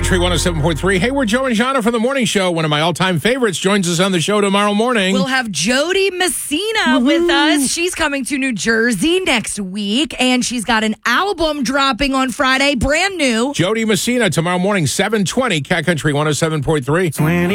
Country 107.3. Hey, we're Joe and Jana from the morning show. One of my all-time favorites joins us on the show tomorrow morning. We'll have Jody Messina with us. She's coming to New Jersey next week, and she's got an album dropping on Friday, brand new. Jody Messina tomorrow morning, 7:20, Cat Country 107.3.